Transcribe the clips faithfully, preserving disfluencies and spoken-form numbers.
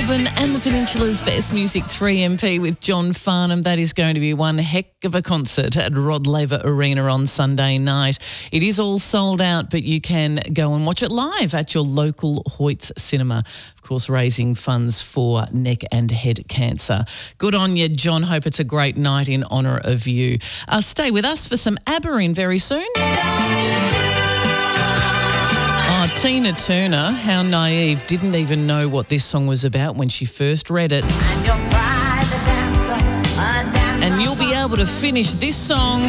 Melbourne and the Peninsula's best music, three M P with John Farnham. That is going to be one heck of a concert at Rod Laver Arena on Sunday night. It is all sold out, but you can go and watch it live at your local Hoyts cinema. Of course, raising funds for neck and head cancer. Good on you, John. Hope it's a great night in honour of you. Uh, stay with us for some ABBA in very soon. Oh, Tina Turner, how naive, didn't even know what this song was about when she first read it. And you'll be able to finish this song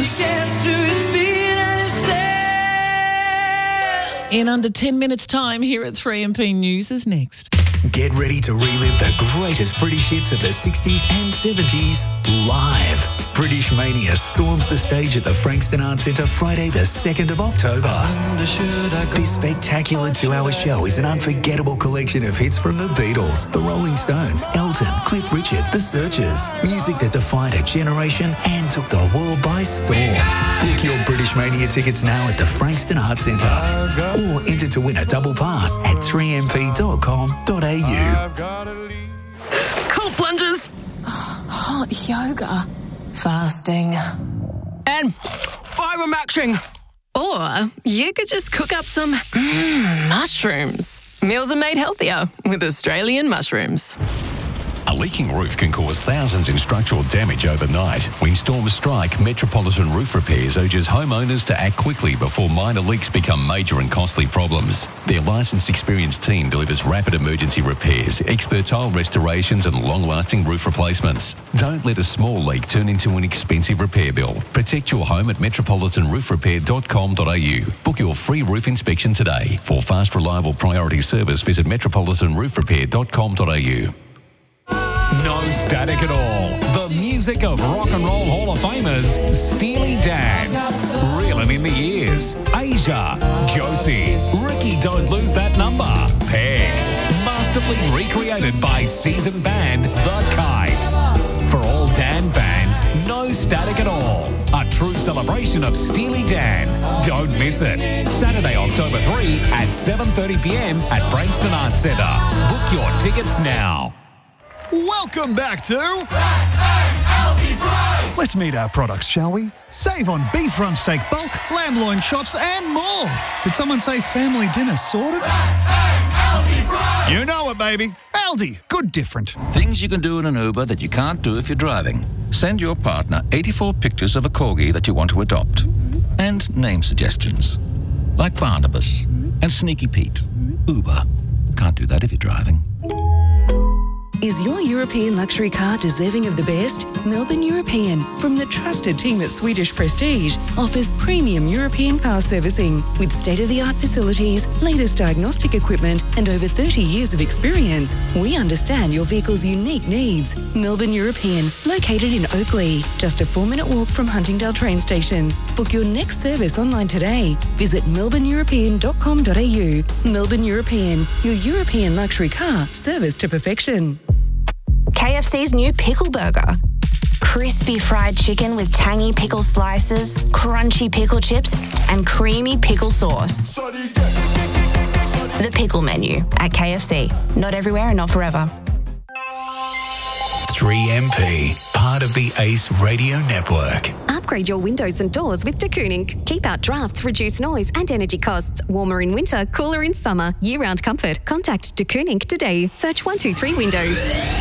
in under ten minutes' time. Here at three M P News is next. Get ready to relive the greatest British hits of the sixties and seventies live. British Mania storms the stage at the Frankston Arts Centre Friday the second of October. This spectacular two-hour show is an unforgettable collection of hits from the Beatles, the Rolling Stones, Elton, Cliff Richard, The Searchers. Music that defined a generation and took the world by storm. Book your British Mania tickets now at the Frankston Arts Centre or enter to win a double pass at three m p dot com dot a u. Cold plunges. Hot yoga. Fasting. And fibre-maxing. Or you could just cook up some mm, mushrooms. Meals are made healthier with Australian mushrooms. A leaking roof can cause thousands in structural damage overnight. When storms strike, Metropolitan Roof Repairs urges homeowners to act quickly before minor leaks become major and costly problems. Their licensed, experienced team delivers rapid emergency repairs, expert tile restorations and long-lasting roof replacements. Don't let a small leak turn into an expensive repair bill. Protect your home at metropolitan roof repair dot com dot a u. Book your free roof inspection today. For fast, reliable priority service, visit metropolitan roof repair dot com dot a u. No static at all. The music of Rock and Roll Hall of Famers, Steely Dan. Reeling in the years. Asia, Josie, Ricky Don't Lose That Number, Peg. Masterfully recreated by seasoned band The Kites. For all Dan fans, no static at all. A true celebration of Steely Dan. Don't miss it. Saturday, October third at seven thirty p m at Frankston Arts Centre. Book your tickets now. Welcome back to... Let's meet our products, shall we? Save on beef rump steak bulk, lamb loin chops and more. Did someone say family dinner sorted? You know it, baby. Aldi. Good different. Things you can do in an Uber that you can't do if you're driving. Send your partner eighty-four pictures of a corgi that you want to adopt. And name suggestions. Like Barnabas and Sneaky Pete. Uber. Can't do that if you're driving. Is your European luxury car deserving of the best? Melbourne European, from the trusted team at Swedish Prestige, offers premium European car servicing with state-of-the-art facilities, latest diagnostic equipment and over thirty years of experience. We understand your vehicle's unique needs. Melbourne European, located in Oakley, just a four-minute walk from Huntingdale train station. Book your next service online today. Visit melbourne european dot com dot a u. Melbourne European, your European luxury car service to perfection. K F C's new pickle burger. Crispy fried chicken with tangy pickle slices, crunchy pickle chips, and creamy pickle sauce. The pickle menu at K F C. Not everywhere and not forever. three M P, part of the Ace Radio Network. Upgrade your windows and doors with de Kooning. Keep out drafts, reduce noise and energy costs. Warmer in winter, cooler in summer. Year-round comfort. Contact de Kooning today. Search one two three Windows.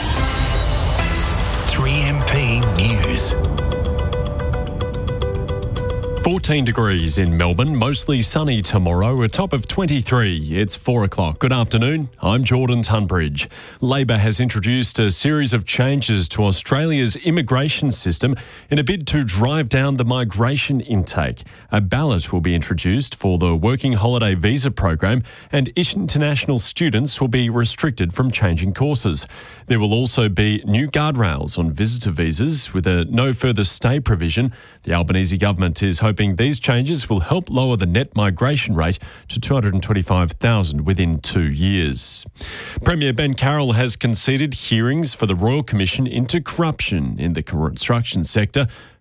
three M P News. fourteen degrees in Melbourne, mostly sunny tomorrow, a top of twenty-three. It's four o'clock. Good afternoon, I'm Jordan Tunbridge. Labor has introduced a series of changes to Australia's immigration system in a bid to drive down the migration intake. A ballot will be introduced for the Working Holiday Visa program, and international students will be restricted from changing courses. There will also be new guardrails on visitor visas with a no further stay provision. The Albanese government is hoping these changes will help lower the net migration rate to two hundred twenty-five thousand within two years. Premier Ben Carroll has conceded hearings for the Royal Commission into corruption in the construction sector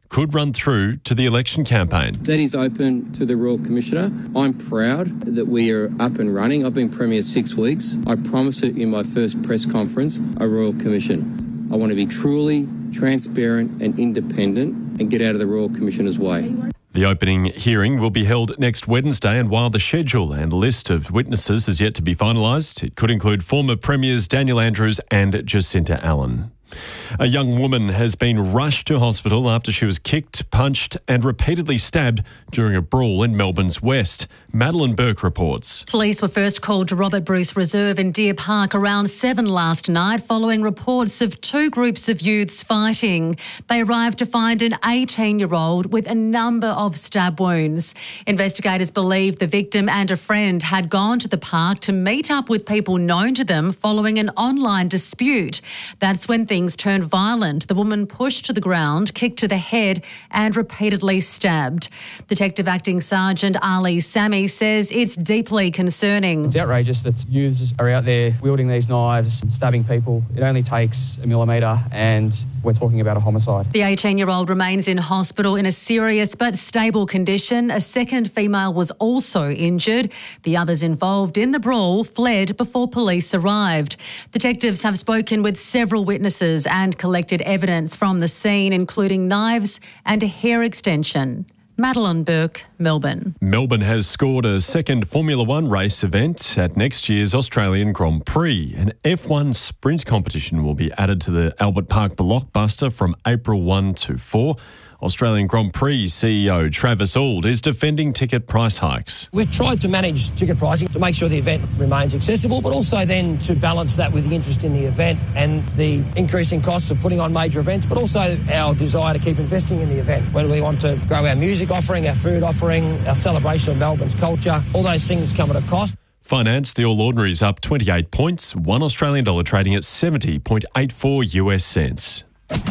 could run through to the election campaign. That is open to the Royal Commissioner. I'm proud that we are up and running. I've been Premier six weeks. I promised it in my first press conference, a Royal Commission. I want to be truly transparent and independent and get out of the Royal Commissioner's way. The opening hearing will be held next Wednesday, and while the schedule and list of witnesses is yet to be finalised, it could include former Premiers Daniel Andrews and Jacinta Allen. A young woman has been rushed to hospital after she was kicked, punched and repeatedly stabbed during a brawl in Melbourne's West. Madeline Burke reports. Police were first called to Robert Bruce Reserve in Deer Park around seven last night following reports of two groups of youths fighting. They arrived to find an eighteen-year-old with a number of stab wounds. Investigators believe the victim and a friend had gone to the park to meet up with people known to them following an online dispute. That's when things turned violent. The woman pushed to the ground, kicked to the head and repeatedly stabbed. Detective Acting Sergeant Ali Sami says it's deeply concerning. It's outrageous that youths are out there wielding these knives, stabbing people. It only takes a millimetre and we're talking about a homicide. The eighteen-year-old remains in hospital in a serious but stable condition. A second female was also injured. The others involved in the brawl fled before police arrived. Detectives have spoken with several witnesses and collected evidence from the scene, including knives and a hair extension. Madeline Burke, Melbourne. Melbourne has scored a second Formula One race event at next year's Australian Grand Prix. An F one sprint competition will be added to the Albert Park blockbuster from April first to fourth. Australian Grand Prix C E O Travis Auld is defending ticket price hikes. We've tried to manage ticket pricing to make sure the event remains accessible, but also then to balance that with the interest in the event and the increasing costs of putting on major events, but also our desire to keep investing in the event. Whether we want to grow our music offering, our food offering, our celebration of Melbourne's culture, all those things come at a cost. Finance, the All Ordinary's up twenty-eight points, one Australian dollar trading at seventy point eight four U S cents.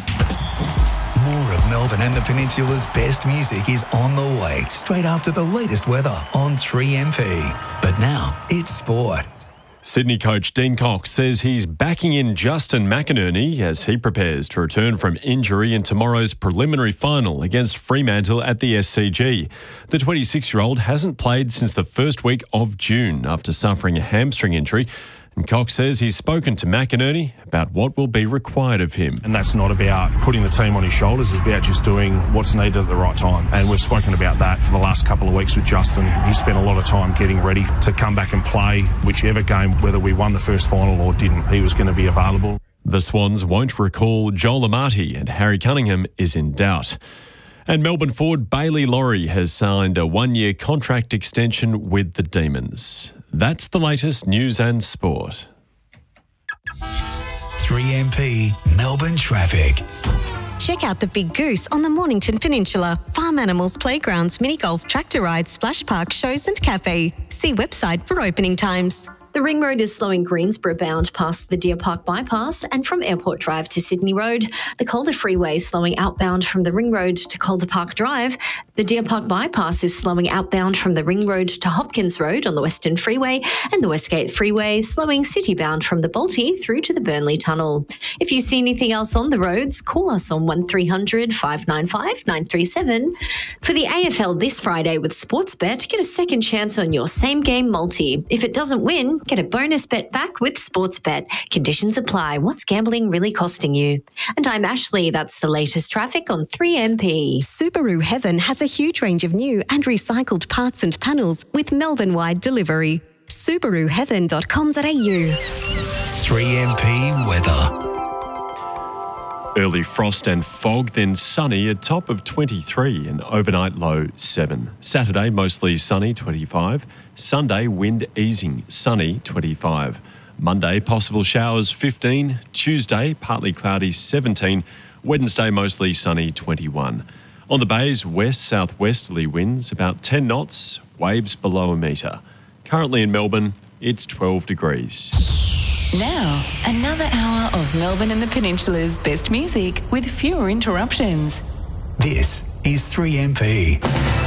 More of Melbourne and the Peninsula's best music is on the way, straight after the latest weather on three M P. But now, it's sport. Sydney coach Dean Cox says he's backing in Justin McInerney as he prepares to return from injury in tomorrow's preliminary final against Fremantle at the S C G. The twenty-six-year-old hasn't played since the first week of June after suffering a hamstring injury. And Cox says he's spoken to McInerney about what will be required of him. And that's not about putting the team on his shoulders, it's about just doing what's needed at the right time. And we've spoken about that for the last couple of weeks with Justin. He spent a lot of time getting ready to come back and play whichever game, whether we won the first final or didn't, he was going to be available. The Swans won't recall Joel Amati and Harry Cunningham is in doubt. And Melbourne forward Bailey Laurie has signed a one-year contract extension with the Demons. That's the latest news and sport. three M P Melbourne traffic. Check out the Big Goose on the Mornington Peninsula. Farm animals, playgrounds, mini golf, tractor rides, splash park, shows and cafe. See website for opening times. The Ring Road is slowing Greensboro bound past the Deer Park bypass and from Airport Drive to Sydney Road. The Calder Freeway slowing outbound from the Ring Road to Calder Park Drive. The Deer Park bypass is slowing outbound from the Ring Road to Hopkins Road on the Western Freeway, and the Westgate Freeway slowing city-bound from the Balti through to the Burnley Tunnel. If you see anything else on the roads, call us on one three hundred, five nine five, nine three seven. For the A F L this Friday with Sportsbet, get a second chance on your same-game multi. If it doesn't win, get a bonus bet back with Sportsbet. Conditions apply. What's gambling really costing you? And I'm Ashley. That's the latest traffic on three M P. Subaru Heaven has a huge range of new and recycled parts and panels with Melbourne-wide delivery. Subaru Heaven dot com dot a u. three M P weather. Early frost and fog, then sunny, a top of twenty-three and overnight low seven. Saturday, mostly sunny, twenty-five. Sunday, wind easing, sunny, twenty-five. Monday, possible showers, fifteen. Tuesday, partly cloudy, seventeen. Wednesday, mostly sunny, twenty-one. On the bays, west-southwesterly winds, about ten knots, waves below a metre. Currently in Melbourne, it's twelve degrees. Now, another hour of Melbourne and the Peninsula's best music with fewer interruptions. This is three M P.